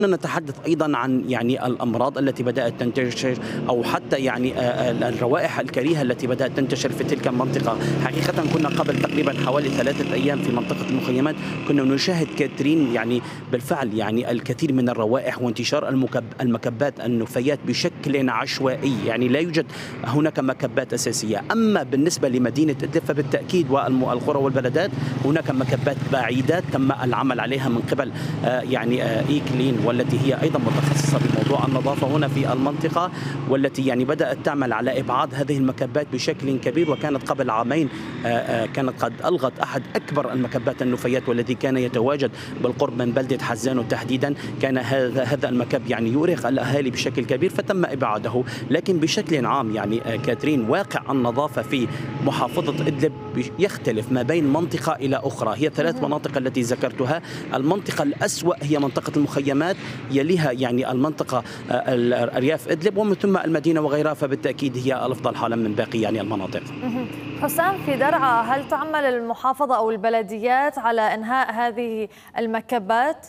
نتحدث أيضا عن يعني الأمراض التي بدأت تنتشر، أو حتى يعني الروائح الكريهة التي بدأت تنتشر في تلك المنطقة. حقيقة كنا قبل تقريبا حوالي 3 أيام في منطقة المخيمات كنا نشاهد كاترين يعني بالفعل يعني الكثير من الروائح وانتشار المكبات النفايات بشكل عشوائي، يعني لا يوجد هناك مكبات أساسية. أما بالنسبة لمدينة إدلب فبالتأكيد والقرى والبلدات هناك مكبات بعيدة تم العمل عليها من قبل يعني إيكلين، والتي هي أيضا متخصصة بموضوع النظافة هنا في المنطقة، والتي يعني بدأت تعمل على إبعاد هذه المكبات بشكل كبير. وكانت قبل عامين كانت قد ألغت أحد أكبر المكبات النفايات والذي كان يتواجد بالقرب من بلدة حزانو تحديدا. كان هذا المكب يعني يؤرق الأهالي بشكل كبير فتم إبعاده. لكن بشكل عام يعني كاترين واقع النظافة في محافظة إدلب يختلف ما بين منطقة إلى أخرى. هي 3 مناطق التي ذكرتها. المنطقة الأسوأ هي منطقة المخيمات، يليها يعني المنطقة أرياف إدلب، ومن ثم المدينة وغيرها، فبالتأكيد هي الأفضل حالا من باقي يعني المناطق. حسام، في درعا هل تعمل المحافظة أو البلديات على إنهاء هذه المكبات؟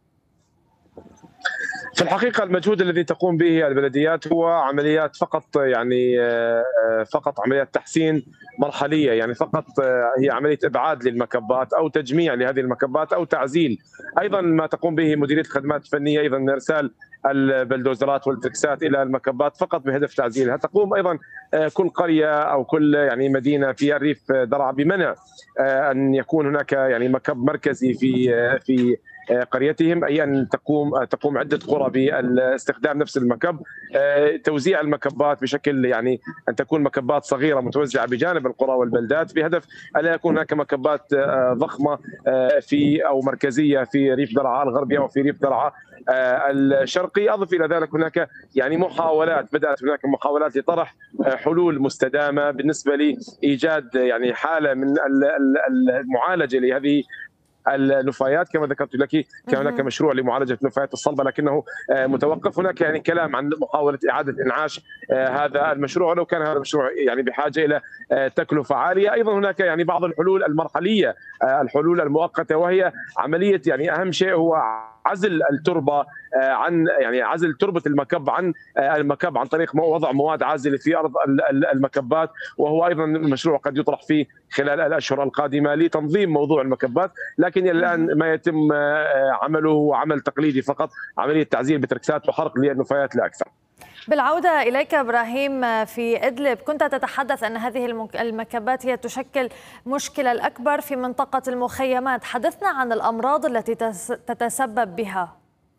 في الحقيقة المجهود الذي تقوم به البلديات هو عمليات فقط، يعني فقط عمليات تحسين مرحلية، يعني فقط هي عملية إبعاد للمكبات أو تجميع لهذه المكبات أو تعزيل. أيضا ما تقوم به مديرية الخدمات الفنية أيضا إرسال البلدوزرات والتركسات إلى المكبات فقط بهدف تعزيلها. تقوم أيضا كل قرية أو كل يعني مدينة في الريف درعا بمنع أن يكون هناك يعني مكب مركزي في قريتهم، أي أن تقوم عدة قرى باستخدام نفس المكب، توزيع المكبات بشكل يعني أن تكون مكبات صغيرة متوزعة بجانب القرى والبلدات بهدف ألا يكون هناك مكبات ضخمة في أو مركزية في ريف درعا الغربي أو في ريف درعا الشرقي. أضف إلى ذلك هناك يعني بدأت هناك محاولات لطرح حلول مستدامة بالنسبة لإيجاد يعني حالة من المعالجة لهذه النفايات. كما ذكرت لك كان هناك مشروع لمعالجه النفايات الصلبه لكنه متوقف. هناك يعني كلام عن محاوله اعاده انعاش هذا المشروع، ولو كان هذا المشروع يعني بحاجه الى تكلفه عاليه. ايضا هناك يعني بعض الحلول المرحليه، الحلول المؤقته، وهي عمليه يعني اهم شيء هو عزل التربه عن يعني عزل تربه المكب عن المكب عن طريق وضع مواد عازله في ارض المكبات، وهو ايضا مشروع قد يطرح فيه خلال الاشهر القادمه لتنظيم موضوع المكبات. لكن الان ما يتم عمله هو عمل تقليدي فقط، عمليه تعزيل بتركسات وحرق للنفايات لا اكثر. بالعودة إليك إبراهيم، في إدلب كنت تتحدث أن هذه المكبات هي تشكل مشكلة الأكبر في منطقة المخيمات. حدثنا عن الأمراض التي تتسبب بها.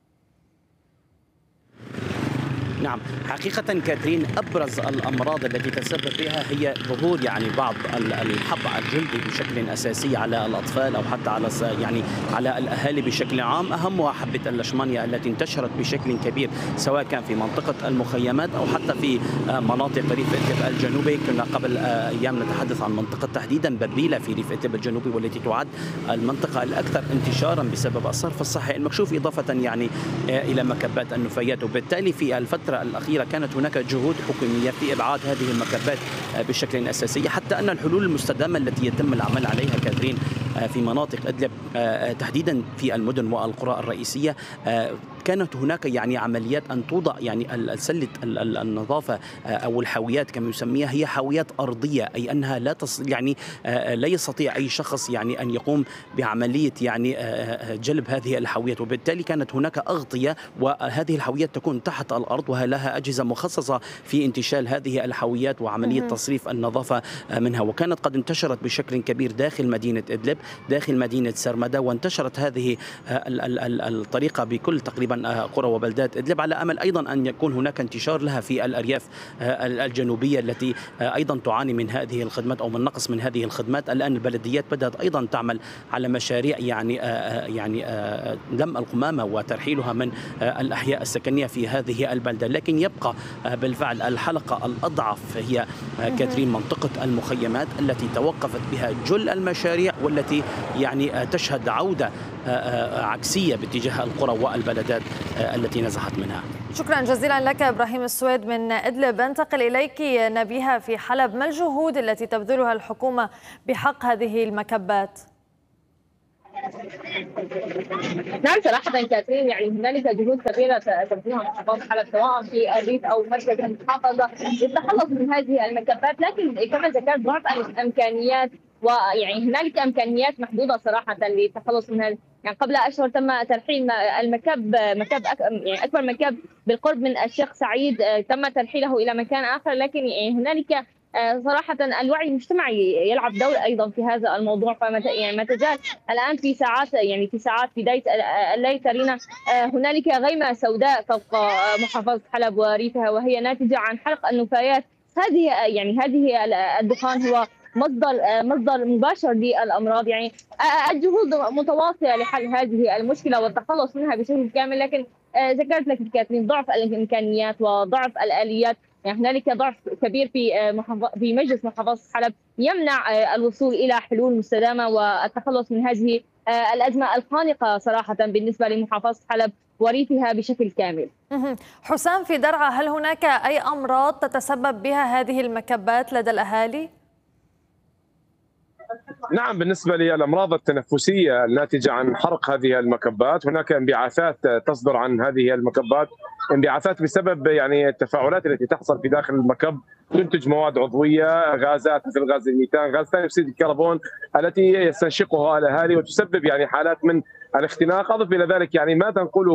نعم، حقيقة كاترين أبرز الأمراض التي تسبب بها هي ظهور يعني بعض الحب الجلدي بشكل أساسي على الأطفال أو حتى على يعني على الأهالي بشكل عام. أهمها حبة اللشمانيا التي انتشرت بشكل كبير سواء كان في منطقة المخيمات أو حتى في مناطق ريف إدلب الجنوبي. كنا قبل أيام نتحدث عن منطقة تحديدا بربيلة في ريف إدلب الجنوبي، والتي تعد المنطقة الأكثر انتشارا بسبب الصرف الصحي المكشوف، إضافة يعني إلى مكبات النفايات. وبالتالي في الفترة الأخيرة كانت هناك جهود حكومية في إبعاد هذه المكبات بشكل أساسي، حتى أن الحلول المستدامة التي يتم العمل عليها كاترين في مناطق إدلب تحديدا في المدن والقرى الرئيسية، كانت هناك يعني عمليات أن توضع يعني سلة النظافة أو الحاويات كما يسميها، هي حاويات أرضية، أي أنها يعني لا يستطيع أي شخص يعني أن يقوم بعملية يعني جلب هذه الحاويات. وبالتالي كانت هناك أغطية، وهذه الحاويات تكون تحت الأرض ولها أجهزة مخصصة في انتشال هذه الحاويات وعملية تصريف النظافة منها. وكانت قد انتشرت بشكل كبير داخل مدينة إدلب، داخل مدينة سرمدة، وانتشرت هذه الطريقة بكل تقريبا قرى وبلدات إدلب، على أمل أيضا أن يكون هناك انتشار لها في الأرياف الجنوبية التي أيضا تعاني من هذه الخدمات أو من نقص من هذه الخدمات. الآن البلديات بدأت أيضا تعمل على مشاريع يعني لم القمامة وترحيلها من الأحياء السكنية في هذه البلدة. لكن يبقى بالفعل الحلقة الأضعف هي كاترين منطقة المخيمات التي توقفت بها جل المشاريع، والتي يعني تشهد عودة عكسية باتجاه القرى والبلدات التي نزحت منها. شكرا جزيلا لك إبراهيم السويد من إدلب. انتقل إليك نبيها في حلب، ما الجهود التي تبذلها الحكومة بحق هذه المكبات؟ نعم صراحة كاترين، يعني هنالك جهود كبيرة تبذلها محافظة حلب سواء في الريف أو مركز المحافظة للتخلص من هذه المكبات، لكن كما ذكرت ضعف الإمكانيات، ويعني هنالك إمكانيات محدودة صراحة للتخلص من هذا. يعني قبل أشهر تم ترحيل يعني أكبر مكب بالقرب من الشيخ سعيد، تم ترحيله إلى مكان آخر، لكن يعني هنالك صراحة الوعي المجتمعي يلعب دور أيضا في هذا الموضوع. يعني ما تزال الآن في ساعات بداية الليل ترينا هنالك غيمة سوداء فوق محافظة حلب وريفها، وهي ناتجة عن حرق النفايات. هذه الدخان هو مصدر مباشر للأمراض. يعني الجهود متواصلة لحل هذه المشكلة والتخلص منها بشكل كامل، لكن ذكرت لك كاترين ضعف الإمكانيات وضعف الآليات. يعني هنالك ضعف كبير في مجلس محافظة حلب يمنع الوصول إلى حلول مستدامة والتخلص من هذه الأزمة الخانقة صراحة بالنسبة لمحافظة حلب وريفها بشكل كامل. حسام، في درعا هل هناك أي أمراض تتسبب بها هذه المكبات لدى الأهالي؟ نعم، بالنسبة للأمراض التنفسية الناتجة عن حرق هذه المكبات هناك انبعاثات تصدر عن هذه المكبات، انبعاثات بسبب يعني التفاعلات التي تحصل في داخل المكب، تنتج مواد عضوية، غازات مثل غاز الميثان، غاز ثاني أكسيد الكربون التي يستنشقها الأهالي وتسبب يعني حالات من الاختناق. اضف الى ذلك يعني ما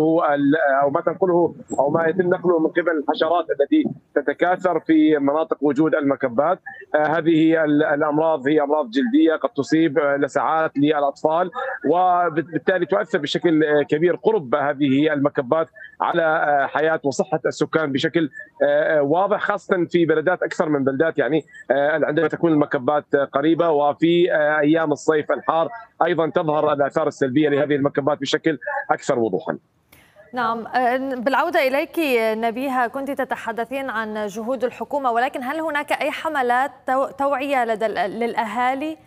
يتم نقله من قبل الحشرات التي تتكاثر في مناطق وجود المكبات. هذه الامراض هي امراض جلديه قد تصيب لسعات للاطفال، وبالتالي تؤثر بشكل كبير قرب هذه المكبات على حياه وصحه السكان بشكل واضح، خاصه في بلدات اكثر من بلدات. يعني عندما تكون المكبات قريبه، وفي ايام الصيف الحار ايضا تظهر الاثار السلبيه لهذه المكبات بشكل اكثر وضوحا. نعم، بالعودة إليك نبيهة، كنت تتحدثين عن جهود الحكومة، ولكن هل هناك أي حملات توعية للأهالي؟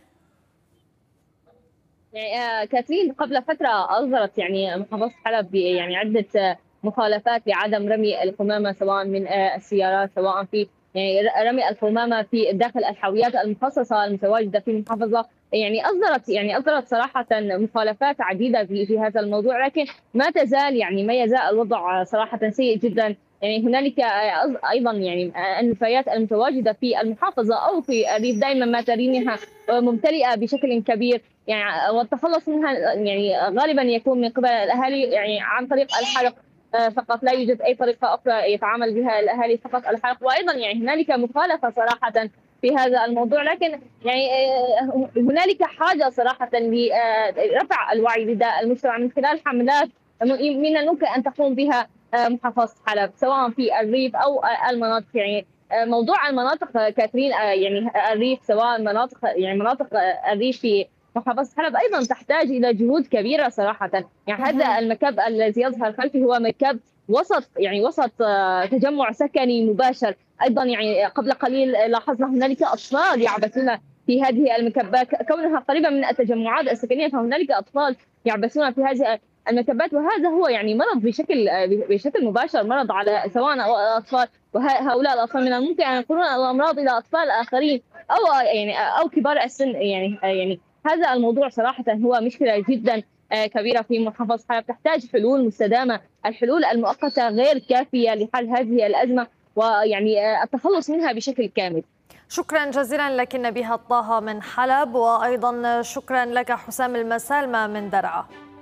يعني كاترين قبل فترة أصدرت يعني محافظة حلب يعني عدة مخالفات لعدم رمي القمامة سواء من السيارات، سواء في يعني رمي القمامة في داخل الحاويات المخصصة المتواجدة في المحافظة. يعني أصدرت صراحة مخالفات عديدة في هذا الموضوع، لكن ما يزال الوضع صراحة سيء جدا. يعني هنالك ايضا يعني النفايات المتواجده في المحافظه او في الريف دائما ما ترينها ممتلئه بشكل كبير، يعني والتخلص منها يعني غالبا يكون من قبل الاهالي يعني عن طريق الحرق فقط. لا يوجد اي طريقه اخرى يتعامل بها الاهالي، فقط الحرق. وايضا يعني هنالك مخالفه صراحه في هذا الموضوع، لكن يعني هنالك حاجه صراحه لرفع الوعي لدى المجتمع من خلال حملات من الممكن ان تقوم بها محافظة حلب سواء في الريف أو المناطق. يعني موضوع المناطق كاترين يعني الريف سواء مناطق الريف في محافظة حلب أيضا تحتاج إلى جهود كبيرة صراحة. يعني هذا المكب الذي يظهر خلفي هو مكب وسط تجمع سكني مباشر. أيضا يعني قبل قليل لاحظنا هنالك أطفال يعبثون في هذه المكبات، كونها قريبة من التجمعات السكنية فهنالك أطفال يعبثون في هذه المكبات، وهذا هو يعني مرض بشكل مباشر، مرض على سواء الاطفال، وهؤلاء الاطفال من الممكن ان ينقلون الامراض الى اطفال اخرين او كبار السن. يعني هذا الموضوع صراحه هو مشكله جدا كبيره في محافظه حلب، تحتاج حلول مستدامه. الحلول المؤقته غير كافيه لحل هذه الازمه ويعني التخلص منها بشكل كامل. شكرا جزيلا لك نبيهة طه من حلب، وايضا شكرا لك حسام المسالمة من درعا.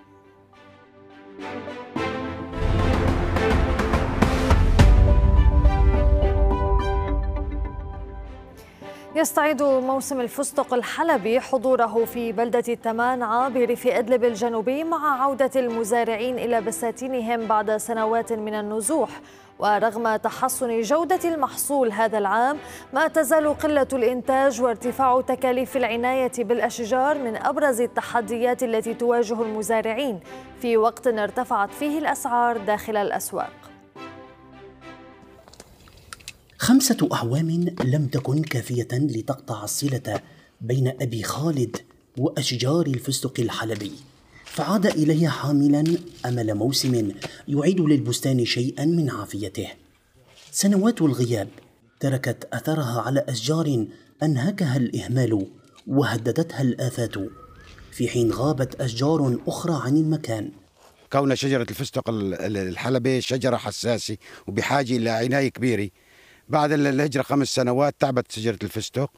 يستعيد موسم الفستق الحلبي حضوره في بلدة تمانعة بريف إدلب الجنوبي مع عودة المزارعين إلى بساتينهم بعد سنوات من النزوح. ورغم تحسن جودة المحصول هذا العام، ما تزال قلة الإنتاج وارتفاع تكاليف العناية بالأشجار من أبرز التحديات التي تواجه المزارعين في وقت ارتفعت فيه الأسعار داخل الأسواق. 5 أعوام لم تكن كافية لتقطع الصلة بين أبي خالد وأشجار الفستق الحلبي، فعاد إلي حاملا أمل موسم يعيد للبستان شيئا من عافيته. سنوات الغياب تركت أثرها على أشجار أنهكها الإهمال وهددتها الآفات. في حين غابت أشجار أخرى عن المكان. كون شجرة الفستق الحلبي شجرة حساسة وبحاجة إلى عناية كبيرة. بعد الهجرة 5 سنوات تعبت شجرة الفستق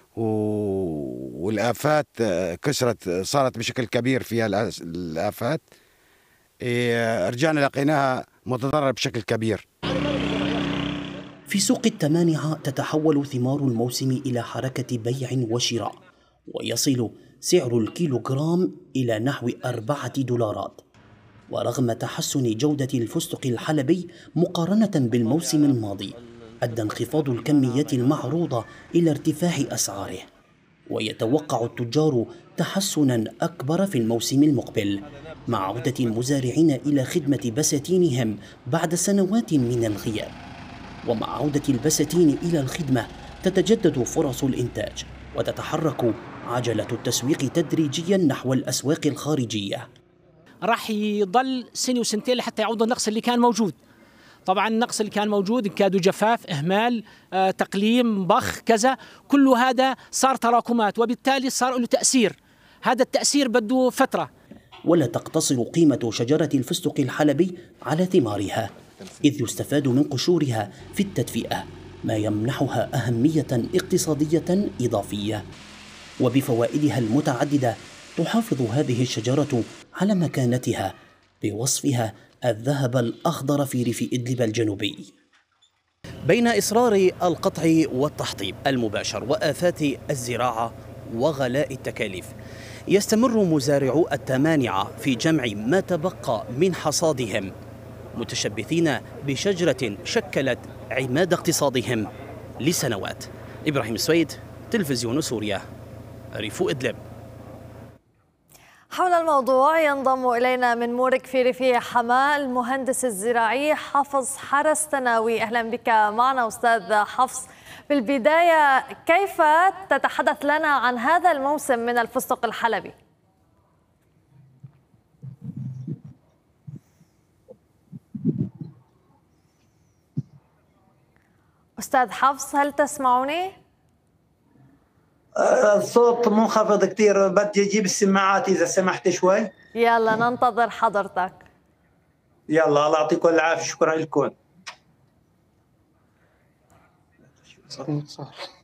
والآفات كسرت، صارت بشكل كبير فيها الآفات. رجعنا لقيناها متضررة بشكل كبير. في سوق التمانعة تتحول ثمار الموسم إلى حركة بيع وشراء، ويصل سعر الكيلوغرام إلى نحو 4 دولارات. ورغم تحسن جودة الفستق الحلبي مقارنة بالموسم الماضي، أدى انخفاض الكميات المعروضة إلى ارتفاع أسعاره، ويتوقع التجار تحسنا أكبر في الموسم المقبل مع عودة المزارعين إلى خدمة بساتينهم بعد سنوات من الغياب. ومع عودة البساتين إلى الخدمة تتجدد فرص الإنتاج، وتتحرك عجلة التسويق تدريجيا نحو الأسواق الخارجية. راح يضل سنة وسنتين لحتى يعوض النقص اللي كان موجود. طبعا النقص اللي كان موجود كادوا جفاف، إهمال، تقليم، بخ، كذا، كل هذا صار تراكمات، وبالتالي صار له تأثير. هذا التأثير بده فترة. ولا تقتصر قيمة شجرة الفستق الحلبي على ثمارها، إذ يستفاد من قشورها في التدفئة، ما يمنحها أهمية اقتصادية إضافية. وبفوائدها المتعددة تحافظ هذه الشجرة على مكانتها بوصفها الذهب الأخضر في ريف إدلب الجنوبي. بين إصرار القطع والتحطيب المباشر وآفات الزراعة وغلاء التكاليف، يستمر مزارعو التمانعة في جمع ما تبقى من حصادهم، متشبثين بشجرة شكلت عماد اقتصادهم لسنوات. إبراهيم السويد، تلفزيون سوريا، ريف إدلب. حول الموضوع ينضم إلينا من مورك في ريف حماة المهندس الزراعي حفص حرس تناوي. أهلا بك معنا أستاذ حفص. بالبداية كيف تتحدث لنا عن هذا الموسم من الفستق الحلبي؟ أستاذ حفص هل تسمعني؟ الصوت منخفض كثير، بدي اجيب السماعات اذا سمحت شوي. يلا ننتظر حضرتك. يلا الله يعطيكم العافيه، شكرا لكم.